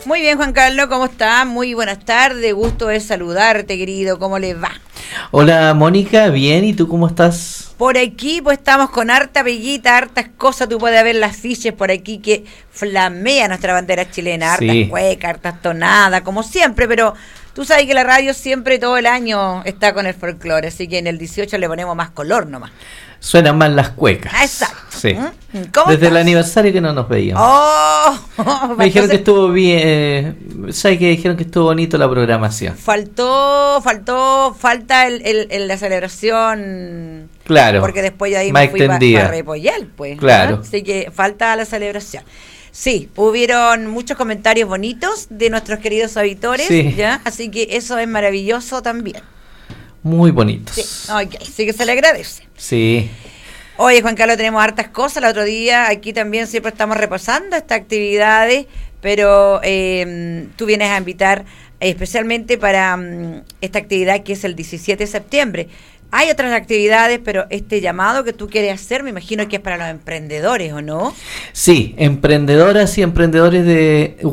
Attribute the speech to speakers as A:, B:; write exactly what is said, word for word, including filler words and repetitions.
A: Muy bien, Juan Carlos, ¿cómo está? Muy buenas tardes, gusto de saludarte, querido, ¿cómo le va?
B: Hola, Mónica, bien, ¿y tú cómo estás?
A: Por aquí, pues estamos con harta peguita, hartas cosas, tú puedes ver las fiches por aquí que flamea nuestra bandera chilena, hartas
B: Sí.
A: cuecas, hartas tonadas, como siempre, pero tú sabes que la radio siempre todo el año está con el folclore, así que en el dieciocho le ponemos más color nomás.
B: Suenan más las cuecas.
A: Ah, exacto.
B: Sí.
A: ¿Mm? ¿Cómo
B: Desde
A: estás?
B: el aniversario que no nos veíamos.
A: ¡Oh!
B: Me dijeron
A: Entonces,
B: que estuvo bien, eh, ¿sabes que dijeron que estuvo bonito la programación?
A: Faltó, faltó, falta el, el, el- la celebración.
B: Claro.
A: Porque después yo ahí
B: más
A: me fui para
B: extendida.
A: pa Repollal, pues.
B: Claro.
A: ¿no? Así que falta la celebración. Sí, hubieron muchos comentarios bonitos de nuestros queridos auditores,
B: Sí.
A: ¿ya? Así que eso es maravilloso también.
B: Muy bonitos.
A: Sí, ok, así que se le agradece.
B: Sí.
A: Oye, Juan Carlos, tenemos hartas cosas. El otro día aquí también siempre estamos repasando estas actividades, pero eh, tú vienes a invitar eh, especialmente para um, esta actividad que es el diecisiete de septiembre. Hay otras actividades, pero este llamado que tú quieres hacer, me imagino que es para los emprendedores, ¿o no?
B: Sí, emprendedoras y emprendedores de